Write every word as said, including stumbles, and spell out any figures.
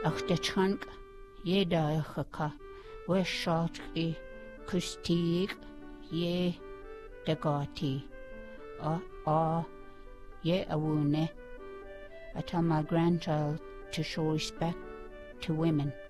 ach de trank ye dachacha we shot i kustig ye de gati a a ye awune. I tell my grandchild to show respect to women.